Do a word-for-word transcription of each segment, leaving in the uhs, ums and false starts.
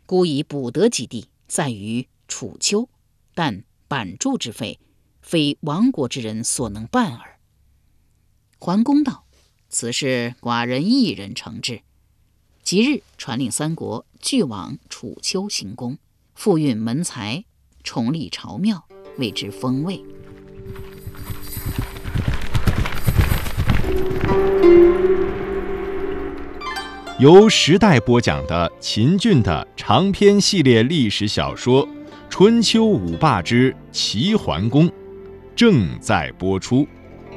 孤以补得其地，在于楚丘，但版筑之费，非亡国之人所能办耳。桓公道：此事寡人一人承之。即日传令三国俱往楚丘行宫，复运门才，重立朝庙，谓之封位。 由时代播讲的秦俊的长篇系列历史小说《春秋五霸之齐桓公》正在播出。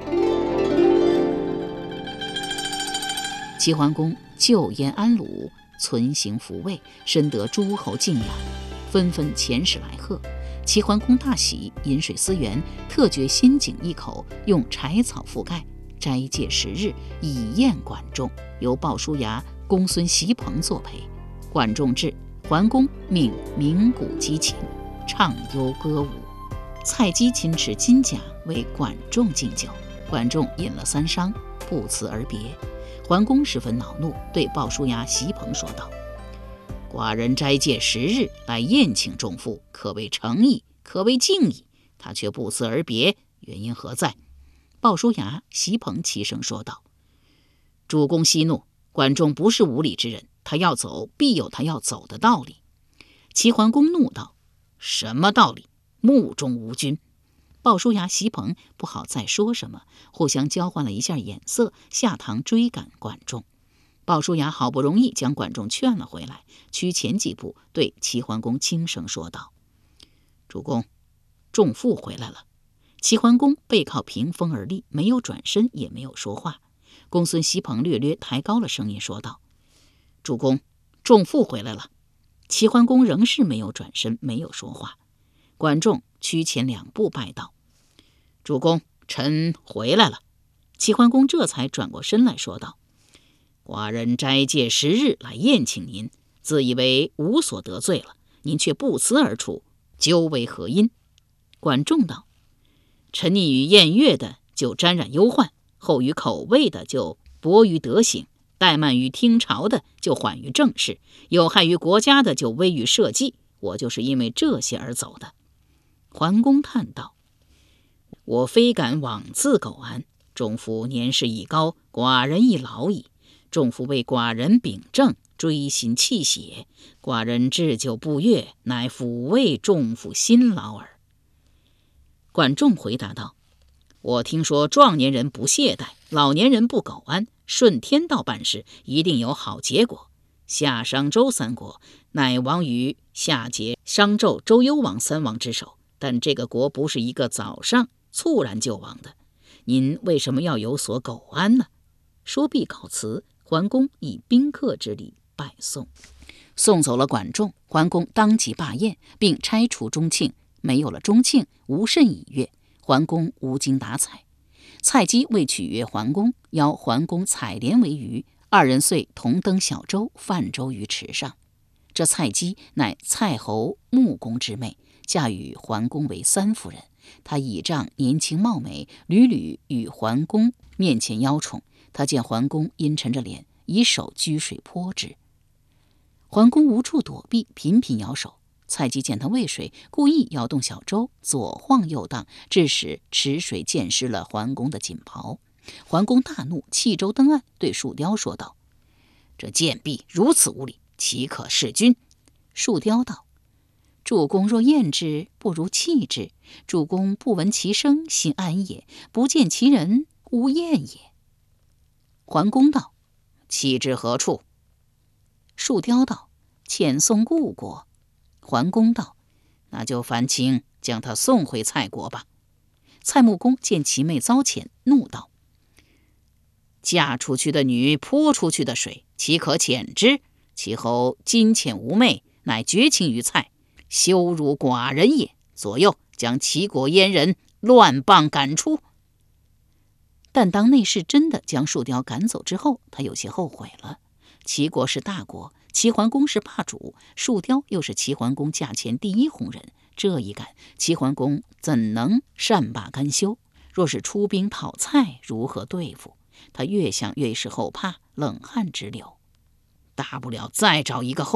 齐桓公就燕安鲁，存行服位，深得诸侯敬仰，纷纷遣使来贺。齐桓公大喜，饮水思源，特掘新井一口，用柴草覆盖，斋戒十日，以宴管仲。由鲍叔牙、公孙袭彭作陪。管仲至，桓公命鸣鼓击琴，唱优歌舞。蔡姬亲持金甲为管仲敬酒，管仲饮了三觞，不辞而别。桓公十分恼怒，对鲍叔牙、袭彭说道：寡人斋戒十日来宴请仲父，可谓诚意，可谓敬意，他却不辞而别，原因何在？鲍叔牙、袭彭齐声说道：主公息怒，管仲不是无礼之人，他要走必有他要走的道理。齐桓公怒道：什么道理？目中无君。鲍叔牙、袭彭不好再说什么，互相交换了一下眼色，下堂追赶管仲。鲍叔牙好不容易将管仲劝了回来，趋前几步，对齐桓公轻声说道：主公，仲父回来了。齐桓公背靠屏风而立，没有转身，也没有说话。公孙袭彭略略抬高了声音说道：主公，仲父回来了。齐桓公仍是没有转身，没有说话。管仲趋前两步拜道：主公，臣回来了。齐桓公这才转过身来说道：寡人斋戒十日来宴请您，自以为无所得罪了，您却不辞而出，究为何因？管仲道：臣溺于宴乐的就沾染忧患，厚于口味的就薄于德行，怠慢于听朝的就缓于政事，有害于国家的就危于社稷，我就是因为这些而走的。桓公叹道：我非敢枉自苟安，仲父年事已高，寡人亦老矣，仲父为寡人秉政，追心泣血，寡人置酒不悦，乃抚慰仲父辛劳耳。管仲回答道：我听说壮年人不懈怠，老年人不苟安，顺天道办事，一定有好结果。夏商周三国乃亡于夏桀、商纣、周幽王三王之手，但这个国不是一个早上猝然就亡的，您为什么要有所苟安呢？说毕告辞，桓公以宾客之礼拜送。送走了管仲，桓公当即罢宴，并拆除中庆。没有了中庆，无甚以悦。桓公无精打采。蔡姬为取悦桓公，邀桓公采莲为鱼，二人遂同登小舟，泛舟于池上。这蔡姬乃蔡侯穆公之妹，嫁与桓公为三夫人。她倚仗年轻貌美，屡屡与桓公面前邀宠。她见桓公阴沉着脸，以手掬水泼之。桓公无处躲避，频频摇手。蔡姬见他畏水，故意摇动小舟，左晃右荡，致使池水溅湿了桓公的锦袍。桓公大怒，弃舟登岸，对树雕说道：这贱婢如此无礼，岂可弑君？树雕道：主公若厌之，不如弃之。主公不闻其声，心安也；不见其人，无厌也。桓公道：弃之何处？树雕道：遣送故国。桓公道：那就烦卿将他送回蔡国吧。蔡穆公见其妹遭遣，怒道：嫁出去的女泼出去的水，岂可遣之？其后今遣无妹，乃绝情于蔡，羞辱寡人也。左右将齐国阉人乱棒赶出。但当内侍真的将树雕赶走之后，他有些后悔了。齐国是大国，齐桓公是霸主，树雕又是齐桓公驾前第一红人，这一赶，齐桓公怎能善罢甘休？若是出兵讨蔡，如何对付？他越想越是后怕，冷汗直流。大不了再找一个后